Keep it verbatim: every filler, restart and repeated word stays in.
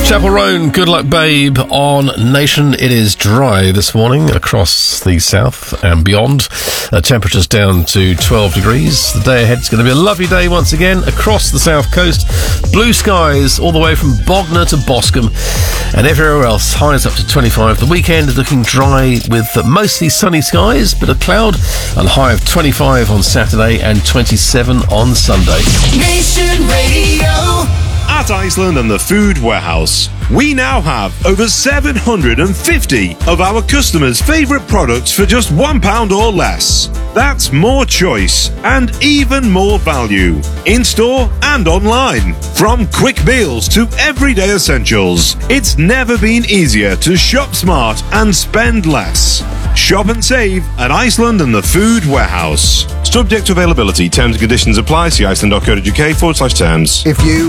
Chapel Roan, Good Luck Babe on Nation. It is dry this morning across the south and beyond. Uh, temperatures down to twelve degrees. The day ahead is going to be a lovely day once again across the south coast. Blue skies all the way from Bognor to Boscombe and everywhere else. Highs up to twenty-five. The weekend is looking dry with mostly sunny skies, bit of cloud, and a high of twenty-five on Saturday and twenty-seven on Sunday. Nation Radio. At Iceland and the Food Warehouse, we now have over seven hundred fifty of our customers' favourite products for just one pound or less. That's more choice and even more value, in-store and online. From quick meals to everyday essentials, it's never been easier to shop smart and spend less. Shop and save at Iceland and the Food Warehouse. Subject to availability, terms and conditions apply. See iceland dot co dot uk forward slash terms. If you